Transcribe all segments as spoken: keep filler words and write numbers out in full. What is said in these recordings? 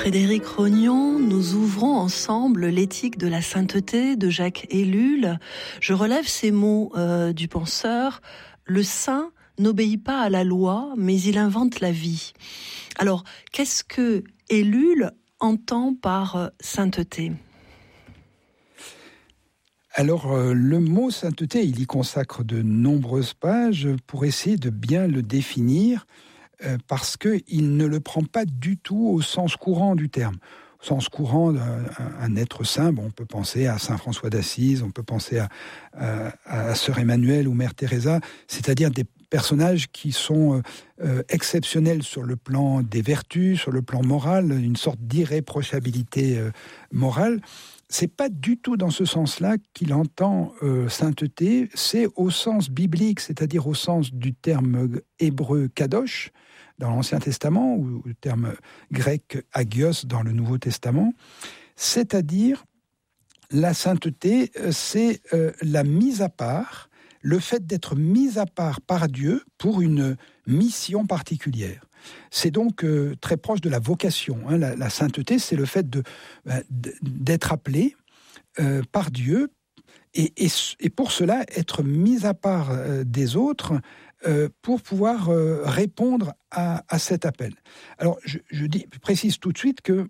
Frédéric Rognon, nous ouvrons ensemble l'éthique de la sainteté de Jacques Ellul. Je relève ces mots euh, du penseur. Le saint n'obéit pas à la loi, mais il invente la vie. Alors, qu'est-ce que Ellul entend par euh, sainteté ? Alors, euh, le mot sainteté, il y consacre de nombreuses pages pour essayer de bien le définir, euh, parce qu'il ne le prend pas du tout au sens courant du terme. Au sens courant d'un un être saint, bon, on peut penser à saint François d'Assise, on peut penser à, à, à sœur Emmanuelle ou mère Teresa, c'est-à-dire des personnages qui sont euh, exceptionnels sur le plan des vertus, sur le plan moral, une sorte d'irréprochabilité euh, morale. C'est pas du tout dans ce sens-là qu'il entend euh, sainteté, c'est au sens biblique, c'est-à-dire au sens du terme hébreu kadosh dans l'Ancien Testament, ou le terme grec hagios dans le Nouveau Testament, c'est-à-dire la sainteté, c'est euh, la mise à part, le fait d'être mis à part par Dieu pour une mission particulière. C'est donc euh, très proche de la vocation. Hein. La, la sainteté, c'est le fait de, euh, d'être appelé euh, par Dieu et, et, et pour cela être mis à part euh, des autres euh, pour pouvoir euh, répondre à, à cet appel. Alors, je, je, dis, je précise tout de suite que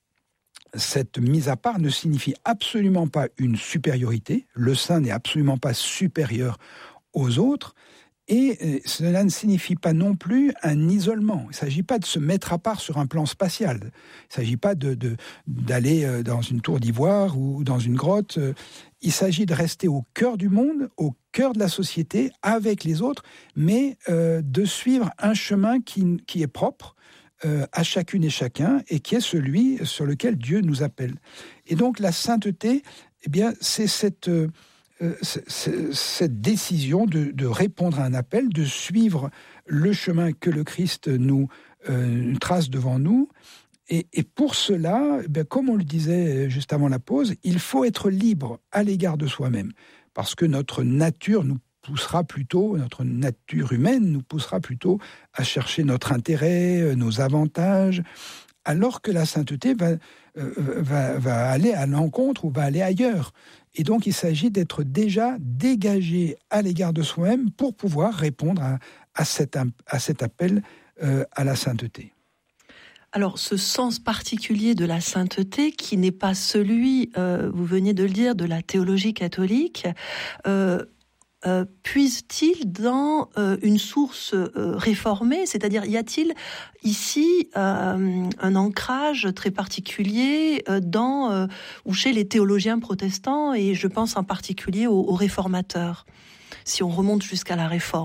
cette mise à part ne signifie absolument pas une supériorité. Le saint n'est absolument pas supérieur aux autres. Et cela ne signifie pas non plus un isolement. Il ne s'agit pas de se mettre à part sur un plan spatial. Il ne s'agit pas de, de, d'aller dans une tour d'ivoire ou dans une grotte. Il s'agit de rester au cœur du monde, au cœur de la société, avec les autres, mais euh, de suivre un chemin qui, qui est propre euh, à chacune et chacun et qui est celui sur lequel Dieu nous appelle. Et donc la sainteté, eh bien, c'est cette... Euh, Euh, cette décision de, de répondre à un appel, de suivre le chemin que le Christ nous euh, trace devant nous. Et, et pour cela, eh bien, comme on le disait juste avant la pause, il faut être libre à l'égard de soi-même. Parce que notre nature nous poussera plutôt, notre nature humaine nous poussera plutôt à chercher notre intérêt, nos avantages, alors que la sainteté va, euh, va, va aller à l'encontre ou va aller ailleurs. Et donc, il s'agit d'être déjà dégagé à l'égard de soi-même pour pouvoir répondre à, à, cet, à cet appel euh, à la sainteté. Alors, ce sens particulier de la sainteté, qui n'est pas celui, euh, vous veniez de le dire, de la théologie catholique, euh, Euh, puise-t-il dans euh, une source euh, réformée ? C'est-à-dire, y a-t-il ici euh, un ancrage très particulier euh, dans euh, ou chez les théologiens protestants, et je pense en particulier aux, aux réformateurs, si on remonte jusqu'à la Réforme ?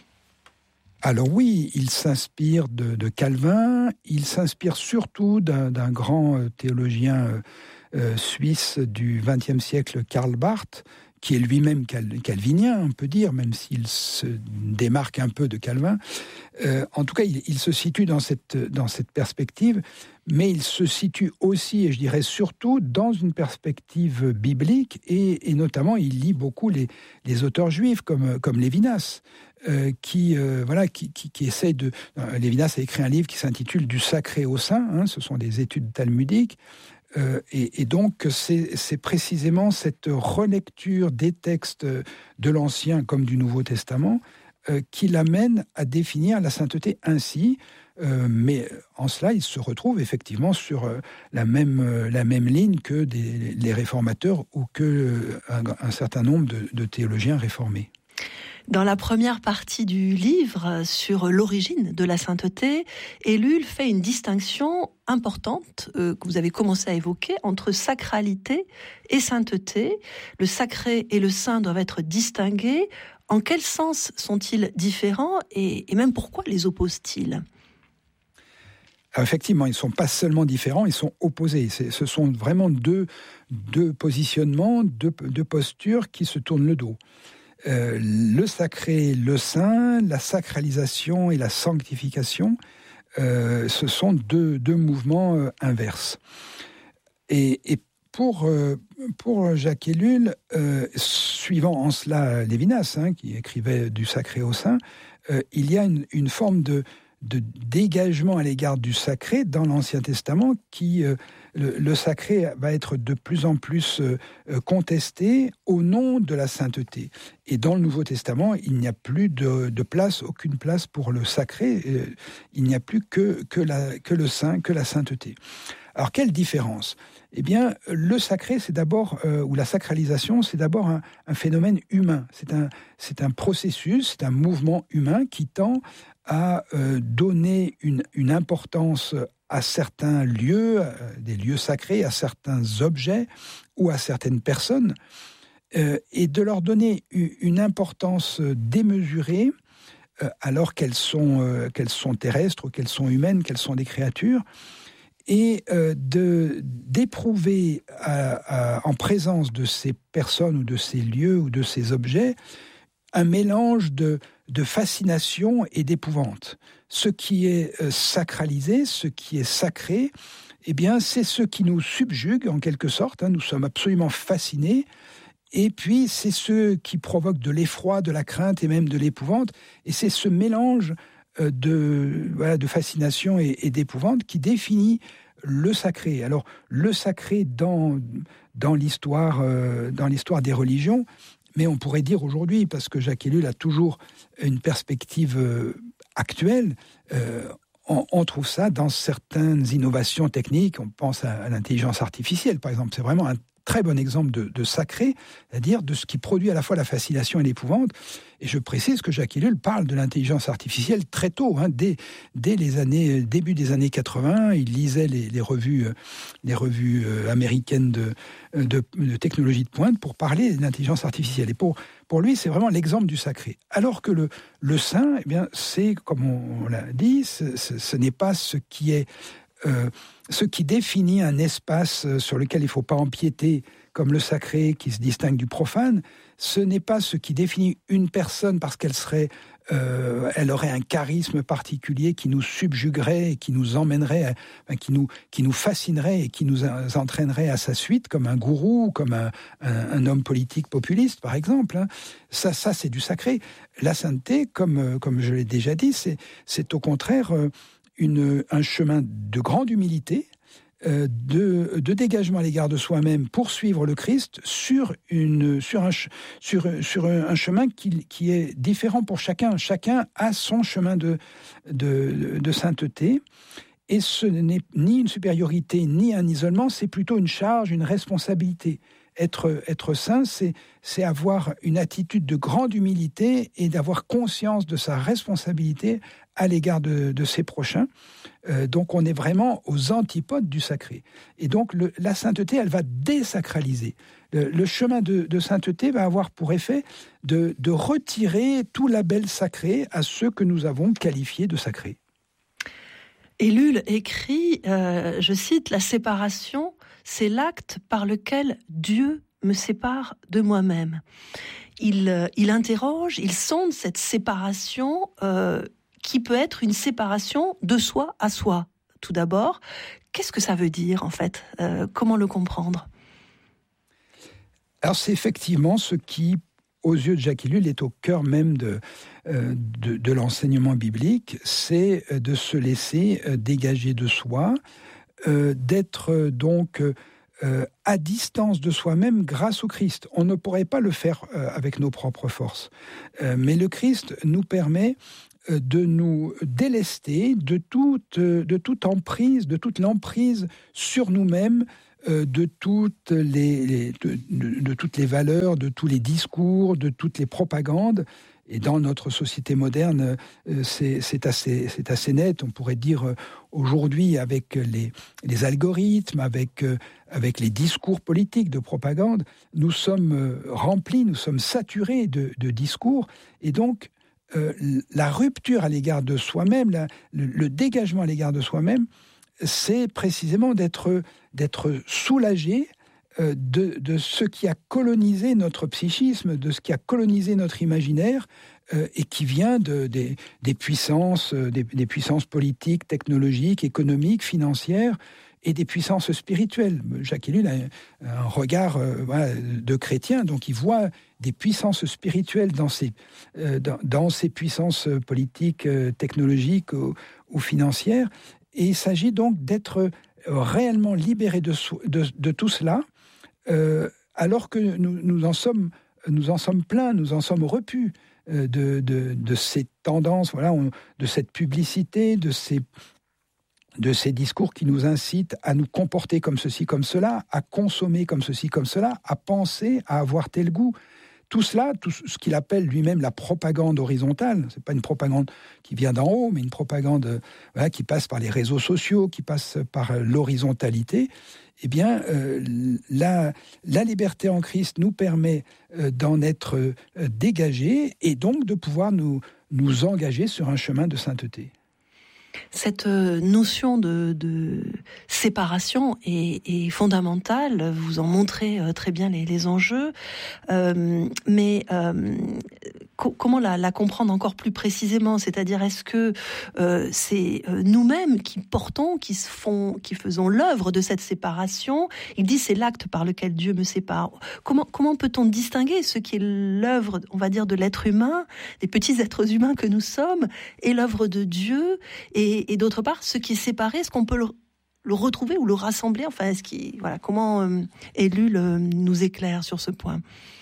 Alors oui, il s'inspire de, de Calvin, il s'inspire surtout d'un, d'un grand théologien euh, euh, suisse du vingtième siècle, Karl Barth, qui est lui-même cal- calvinien, on peut dire, même s'il se démarque un peu de Calvin. Euh, en tout cas, il, il se situe dans cette, dans cette perspective, mais il se situe aussi, et je dirais surtout, dans une perspective biblique, et, et notamment, il lit beaucoup les, les auteurs juifs, comme, comme Lévinas, euh, qui, euh, voilà, qui, qui, qui essaye de... Euh, Lévinas a écrit un livre qui s'intitule « Du sacré au saint hein, », ce sont des études talmudiques. Euh, et, et donc, c'est, c'est précisément cette relecture des textes de l'Ancien comme du Nouveau Testament euh, qui l'amène à définir la sainteté ainsi. Euh, mais en cela, il se retrouve effectivement sur euh, la, même, euh, la même ligne que des, les réformateurs ou que euh, un, un certain nombre de, de théologiens réformés. Dans la première partie du livre sur l'origine de la sainteté, Ellul fait une distinction importante euh, que vous avez commencé à évoquer entre sacralité et sainteté. Le sacré et le saint doivent être distingués. En quel sens sont-ils différents et, et même pourquoi les oppose-t-il ? Alors effectivement, ils ne sont pas seulement différents, ils sont opposés. C'est, ce sont vraiment deux, deux positionnements, deux, deux postures qui se tournent le dos. Euh, le sacré, le saint, la sacralisation et la sanctification, euh, ce sont deux, deux mouvements euh, inverses. Et, et pour, euh, pour Jacques Ellul, euh, suivant en cela Lévinas, hein, qui écrivait du sacré au saint, euh, il y a une, une forme de, de dégagement à l'égard du sacré dans l'Ancien Testament, qui euh, le, le sacré va être de plus en plus euh, contesté au nom de la sainteté. Et dans le Nouveau Testament, il n'y a plus de, de place, aucune place pour le sacré. Euh, il n'y a plus que, que, la, que le saint, que la sainteté. Alors, quelle différence ? Eh bien, le sacré, c'est d'abord, euh, ou la sacralisation, c'est d'abord un, un phénomène humain. C'est un, c'est un processus, c'est un mouvement humain qui tend à euh, donner une, une importance à certains lieux, euh, des lieux sacrés, à certains objets ou à certaines personnes, euh, et de leur donner une importance démesurée, euh, alors qu'elles sont, euh, qu'elles sont terrestres, qu'elles sont humaines, qu'elles sont des créatures, et euh, de, d'éprouver à, à, en présence de ces personnes ou de ces lieux ou de ces objets un mélange de, de fascination et d'épouvante. Ce qui est euh, sacralisé, ce qui est sacré, eh bien, c'est ce qui nous subjugue en quelque sorte, hein, nous sommes absolument fascinés, et puis c'est ce qui provoque de l'effroi, de la crainte et même de l'épouvante, et c'est ce mélange De, voilà, de fascination et, et d'épouvante qui définit le sacré. Alors, le sacré dans, dans, l'histoire, euh, dans l'histoire des religions, mais on pourrait dire aujourd'hui, parce que Jacques Ellul a toujours une perspective euh, actuelle, euh, on, on trouve ça dans certaines innovations techniques. On pense à, à l'intelligence artificielle, par exemple. C'est vraiment un très bon exemple de, de sacré, c'est-à-dire de ce qui produit à la fois la fascination et l'épouvante. Et je précise que Jacques Ellul parle de l'intelligence artificielle très tôt, hein, dès, dès les années, début des années quatre-vingts. Il lisait les, les revues, les revues américaines de, de, de technologie de pointe pour parler de l'intelligence artificielle. Et pour, pour lui, c'est vraiment l'exemple du sacré. Alors que le, le saint, eh bien, c'est, comme on, on l'a dit, ce, ce, ce n'est pas ce qui est... Euh, ce qui définit un espace sur lequel il ne faut pas empiéter, comme le sacré qui se distingue du profane, ce n'est pas ce qui définit une personne parce qu'elle serait, euh, elle aurait un charisme particulier qui nous subjuguerait, et qui nous emmènerait, à, qui, nous, qui nous fascinerait et qui nous entraînerait à sa suite, comme un gourou, comme un, un, un homme politique populiste, par exemple. Hein. Ça, ça, c'est du sacré. La sainteté, comme, comme je l'ai déjà dit, c'est, c'est au contraire... Euh, Une, un chemin de grande humilité, euh, de, de dégagement à l'égard de soi-même pour suivre le Christ sur, une, sur, un, sur, sur un chemin qui, qui est différent pour chacun. Chacun a son chemin de, de, de sainteté. Et ce n'est ni une supériorité, ni un isolement, c'est plutôt une charge, une responsabilité. Être, être saint, c'est, c'est avoir une attitude de grande humilité et d'avoir conscience de sa responsabilité à l'égard de, de ses prochains. Euh, donc on est vraiment aux antipodes du sacré. Et donc le, la sainteté, elle va désacraliser. Le, le chemin de, de sainteté va avoir pour effet de, de retirer tout label sacré à ceux que nous avons qualifiés de sacrés. Ellul écrit, euh, je cite, « La séparation, c'est l'acte par lequel Dieu me sépare de moi-même. » Il, euh, il interroge, il sonde cette séparation euh, qui peut être une séparation de soi à soi. Tout d'abord, qu'est-ce que ça veut dire en fait ? euh, Comment le comprendre ? Alors c'est effectivement ce qui, aux yeux de Jacques Ellul, est au cœur même de, euh, de, de l'enseignement biblique, c'est de se laisser dégager de soi, euh, d'être donc euh, à distance de soi-même grâce au Christ. On ne pourrait pas le faire euh, avec nos propres forces. Euh, mais le Christ nous permet euh, de nous délester de toute, de toute emprise, de toute l'emprise sur nous-mêmes, de toutes les, les de, de, de toutes les valeurs, de tous les discours, de toutes les propagandes. Et dans notre société moderne, c'est, c'est, assez, c'est assez net. On pourrait dire aujourd'hui, avec les, les algorithmes, avec, avec les discours politiques de propagande, nous sommes remplis, nous sommes saturés de, de discours. Et donc, euh, la rupture à l'égard de soi-même, la, le, le dégagement à l'égard de soi-même, c'est précisément d'être, d'être soulagé euh, de, de ce qui a colonisé notre psychisme, de ce qui a colonisé notre imaginaire, euh, et qui vient de, des, des, puissances, des, des puissances politiques, technologiques, économiques, financières, et des puissances spirituelles. Jacques Ellul a un regard euh, voilà, de chrétien, donc il voit des puissances spirituelles dans ces, euh, dans, dans ces puissances politiques, euh, technologiques, ou, ou financière. Et il s'agit donc d'être réellement libéré de, de, de tout cela, euh, alors que nous, nous, en sommes, nous en sommes pleins, nous en sommes repus euh, de, de, de ces tendances, voilà, on, de cette publicité, de ces, de ces discours qui nous incitent à nous comporter comme ceci, comme cela, à consommer comme ceci, comme cela, à penser, à avoir tel goût. Tout cela, tout ce qu'il appelle lui-même la propagande horizontale, c'est pas une propagande qui vient d'en haut, mais une propagande voilà, qui passe par les réseaux sociaux, qui passe par l'horizontalité, eh bien, euh, la, la liberté en Christ nous permet euh, d'en être euh, dégagés et donc de pouvoir nous, nous engager sur un chemin de sainteté. Cette notion de, de séparation est, est fondamentale. Vous en montrez très bien les, les enjeux, euh, mais euh, co- comment la, la comprendre encore plus précisément ? C'est-à-dire, est-ce que euh, c'est nous-mêmes qui portons, qui font, qui faisons l'œuvre de cette séparation ? Il dit c'est l'acte par lequel Dieu me sépare. Comment comment peut-on distinguer ce qui est l'œuvre, on va dire, de l'être humain, des petits êtres humains que nous sommes, et l'œuvre de Dieu ? Et Et, et d'autre part, ce qui est séparé, est-ce qu'on peut le, le retrouver ou le rassembler ? Enfin, est-ce qu'il, voilà, comment euh, Ellul euh, nous éclaire sur ce point ?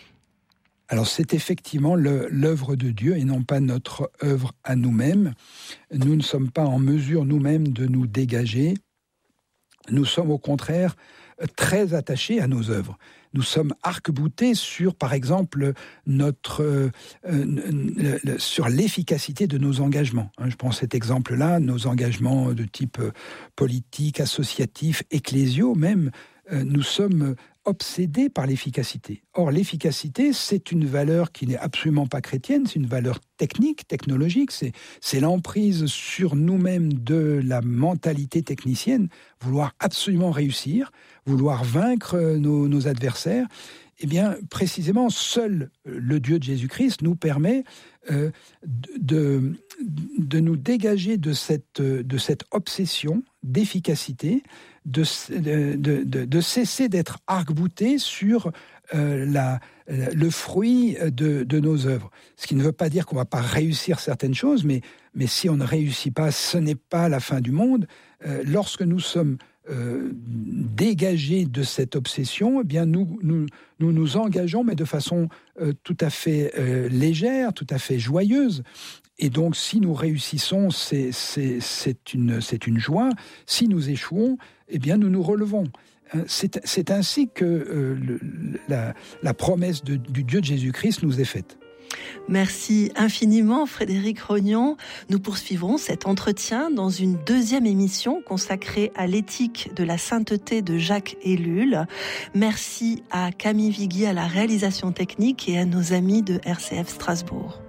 Alors, c'est effectivement le, l'œuvre de Dieu et non pas notre œuvre à nous-mêmes. Nous ne sommes pas en mesure nous-mêmes de nous dégager. Nous sommes au contraire très attachés à nos œuvres. Nous sommes arc-boutés sur, par exemple, notre, euh, euh, sur l'efficacité de nos engagements. Je prends cet exemple-là, nos engagements de type politique, associatif, ecclésiaux même, euh, nous sommes obsédés par l'efficacité. Or, l'efficacité, c'est une valeur qui n'est absolument pas chrétienne, c'est une valeur technique, technologique, c'est, c'est l'emprise sur nous-mêmes de la mentalité technicienne, vouloir absolument réussir, vouloir vaincre nos, nos adversaires. Eh bien, précisément, seul le Dieu de Jésus-Christ nous permet euh, de, de nous dégager de cette, de cette obsession d'efficacité, de, de, de, de cesser d'être arc-bouté sur euh, la, le fruit de, de nos œuvres. Ce qui ne veut pas dire qu'on ne va pas réussir certaines choses, mais, mais si on ne réussit pas, ce n'est pas la fin du monde. Euh, lorsque nous sommes Euh, dégagés de cette obsession, eh bien nous, nous, nous nous engageons, mais de façon euh, tout à fait euh, légère, tout à fait joyeuse. Et donc, si nous réussissons, c'est, c'est, c'est, une, c'est une joie. Si nous échouons, eh bien nous nous relevons. C'est, c'est ainsi que euh, le, la, la promesse de, du Dieu de Jésus-Christ nous est faite. Merci infiniment Frédéric Rognon. Nous poursuivrons cet entretien dans une deuxième émission consacrée à l'éthique de la sainteté de Jacques Ellul. Merci à Camille Vigui à la réalisation technique et à nos amis de R C F Strasbourg.